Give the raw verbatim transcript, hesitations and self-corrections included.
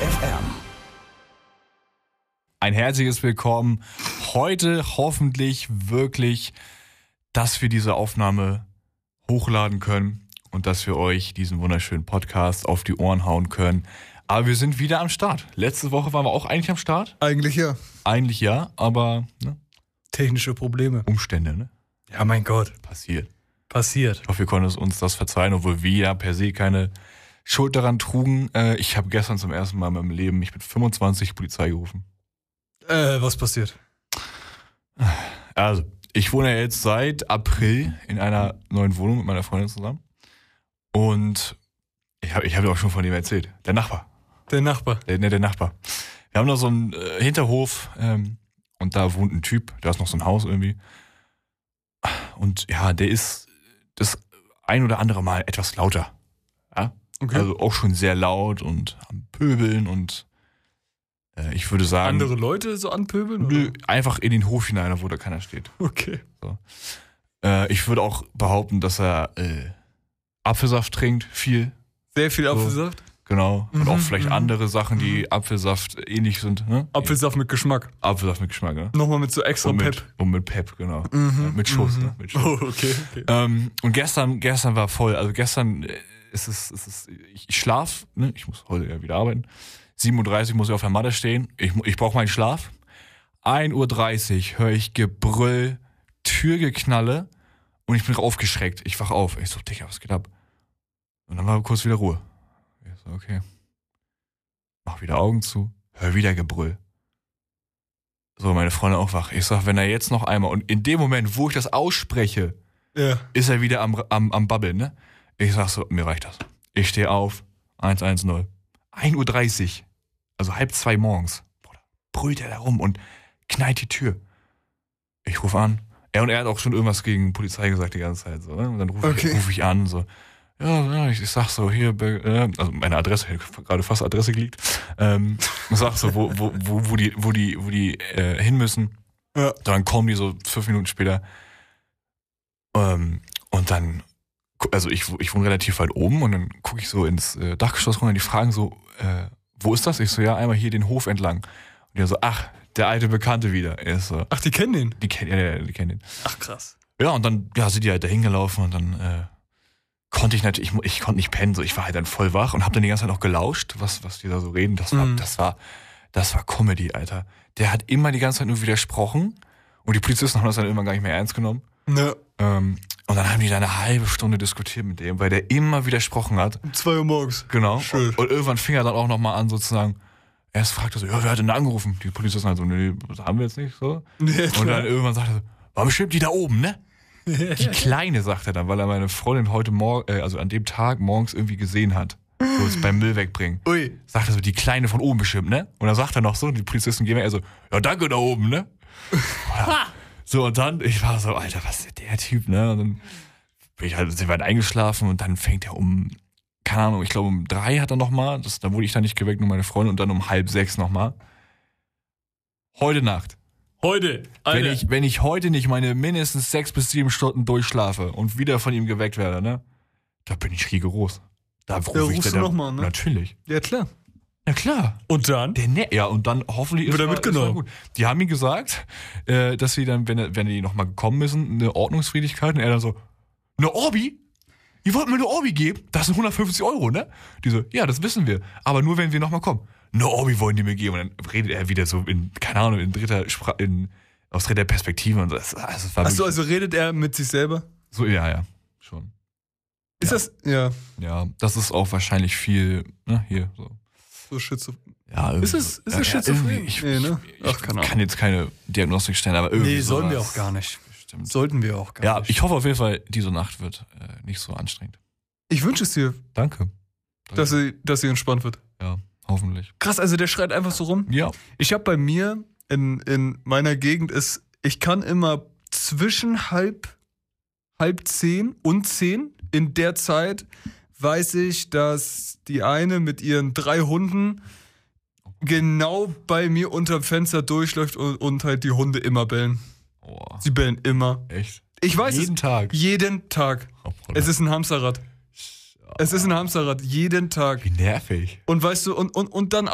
F M. Ein herzliches Willkommen. Heute hoffentlich wirklich, dass wir diese Aufnahme hochladen können und dass wir euch diesen wunderschönen Podcast auf die Ohren hauen können. Aber wir sind wieder am Start. Letzte Woche waren wir auch eigentlich am Start. Eigentlich ja. Eigentlich ja, aber ne? Technische Probleme. Umstände, ne? Ja, mein Gott. Passiert. Passiert. Ich hoffe, wir konnten uns das verzeihen, obwohl wir ja per se keine Schuld daran trugen. Äh, ich habe gestern zum ersten Mal in meinem Leben mich mit fünfundzwanzig Polizei gerufen. Äh, was passiert? Also, ich wohne ja jetzt seit April in einer neuen Wohnung mit meiner Freundin zusammen. Und ich habe ich hab dir auch schon von dem erzählt. Der Nachbar. Der Nachbar. Der, ne, der Nachbar. Wir haben da so einen äh, Hinterhof ähm, und da wohnt ein Typ, da ist noch so ein Haus irgendwie. Und ja, der ist das ein oder andere Mal etwas lauter. Ja? Okay. Also auch schon sehr laut und am Pöbeln und äh, ich würde sagen... Andere Leute so anpöbeln? Nö, Oder? einfach in den Hof hinein, wo da keiner steht. Okay. So. Äh, ich würde auch behaupten, dass er äh, Apfelsaft trinkt, viel. Sehr viel So. Apfelsaft? Genau. Und Mhm, auch vielleicht mhm. andere Sachen, die Apfelsaft ähnlich sind. Ne? Apfelsaft mit Geschmack. Apfelsaft mit Geschmack, ne? Nochmal mit so extra Und Pep. mit, und mit Pep, genau. Mhm, Ja, mit Schuss, mhm. ne? Mit Schuss. Oh, okay. okay. Ähm, und gestern, gestern war voll. Also gestern äh, ist es, ist es, ich, ich schlaf, ne? Ich muss heute ja wieder arbeiten. sieben Uhr dreißig muss ich auf der Matte stehen. Ich, ich brauche meinen Schlaf. ein Uhr dreißig höre ich Gebrüll, Türgeknalle und ich bin aufgeschreckt. Ich wach auf. Ich so, Digga, was geht ab? Und dann war kurz wieder Ruhe. Ich so, okay. Mach wieder Augen zu, hör wieder Gebrüll. So, meine Freundin auch wach. Ich sag, wenn er jetzt noch einmal, und in dem Moment, wo ich das ausspreche, Ja. ist er wieder am, am, am Babbeln, ne? Ich sag so, mir reicht das. Ich stehe auf, eins eins null. ein Uhr dreißig, also halb zwei morgens, Bruder, brüllt er da rum und knallt die Tür. Ich rufe an. Er und er hat auch schon irgendwas gegen Polizei gesagt die ganze Zeit. So, ne? Und dann rufe Okay. ich, ruf ich an, so, ja, ja, ich, ich sag so, hier, äh, also meine Adresse, ich hab gerade fast Adresse geleakt, ähm, ich sag so, wo, wo, wo, wo die, wo die, wo die äh, hin müssen. Ja. Dann kommen die so fünf Minuten später. Ähm, und dann, also ich, ich wohne relativ weit oben und dann gucke ich so ins äh, Dachgeschoss runter und die fragen so, äh, wo ist das? Ich so, ja, einmal hier den Hof entlang. Und die so, ach, der alte Bekannte wieder. Ich so, Ach, die kennen den? die kennen, ja, ja, die kennen den. Ach, krass. Ja, und dann ja, sind die halt da hingelaufen und dann äh, konnte ich natürlich, ich, ich konnte nicht pennen, so ich war halt dann voll wach und habe dann die ganze Zeit auch gelauscht, was, was die da so reden. Das war, Mhm. das war, das war Comedy, Alter. Der hat immer die ganze Zeit nur widersprochen und die Polizisten haben das dann irgendwann gar nicht mehr ernst genommen. Ne. Ähm, und dann haben die da eine halbe Stunde diskutiert mit dem, weil der immer widersprochen hat. Um zwei Uhr morgens. Genau. Schön. Und, und irgendwann fing er dann auch nochmal an, sozusagen, erst fragte er so, ja, wer hat denn da angerufen? Die Polizisten halt so, nee, das haben wir jetzt nicht, so. Ja, Und dann irgendwann sagt er so, war bestimmt die da oben, ne? Die Kleine, sagt er dann, weil er meine Freundin heute Morgen, äh, also an dem Tag morgens irgendwie gesehen hat. So ist beim Müll wegbringen. Ui. Sagt er so, die Kleine von oben bestimmt, ne? Und dann sagt er noch so, und die Polizisten gehen weg, er so, ja, danke da oben, ne? Ja. So, und dann, ich war so, Alter, was ist der Typ, ne? Und dann bin ich halt, sind wir halt eingeschlafen und dann fängt er um, keine Ahnung, ich glaube um drei hat er nochmal, da wurde ich dann nicht geweckt, nur meine Freundin, und dann um halb sechs nochmal. Heute Nacht. Heute. Alter. Wenn ich, wenn ich heute nicht meine mindestens sechs bis sieben Stunden durchschlafe und wieder von ihm geweckt werde, ne? Da bin ich rigoros. Da rufe ich rufst dann. du noch mal, ne? Natürlich. Ja, klar. Ja, klar. Und dann? Der ne ja, und dann hoffentlich Wird er er- mitgenommen. er gut. Die haben ihm gesagt, äh, dass sie dann, wenn, er- wenn die nochmal gekommen müssen, eine Ordnungswidrigkeit, und er dann so, eine Orbi? Ihr wollt mir eine Orbi geben? Das sind hundertfünfzig Euro, ne? Die so, ja, das wissen wir. Aber nur, wenn wir nochmal kommen. Eine Orbi wollen die mir geben. Und dann redet er wieder so in, keine Ahnung, in dritter Spra- in aus dritter Perspektive. Und das, also, das war Achso, wirklich- also redet er mit sich selber? so, ja, ja, schon. Ist Ja. das. Ja. Ja, das ist auch wahrscheinlich viel, ne, hier, so. So Schizo. Ja, irgendwie Ist es- so. ist ja, es ja, schizophren? irgendwie, Ich, Nee, ne? ich, Ach, ich keine Ahnung. kann jetzt keine Diagnostik stellen, aber irgendwie Nee, sollen wir sowas. auch gar nicht. Stimmt. Sollten wir auch gar Ja, nicht. ich hoffe auf jeden Fall, diese Nacht wird äh, nicht so anstrengend. Ich wünsche es dir, Danke. dass sie, dass sie entspannt wird. Ja, hoffentlich. Krass, also der schreit einfach so rum. Ja. Ich habe bei mir in, in meiner Gegend ist, ich kann immer zwischen halb, halb zehn und zehn in der Zeit weiß ich, dass die eine mit ihren drei Hunden genau bei mir unterm Fenster durchläuft und, und halt die Hunde immer bellen. Oh, Sie bellen immer. echt? Ich weiß Jeden es. Tag. Jeden Tag. Oh, Bruder. Es ist ein Hamsterrad. Es ist ein Hamsterrad. Jeden Tag. Wie nervig. Und weißt du, und, und, und dann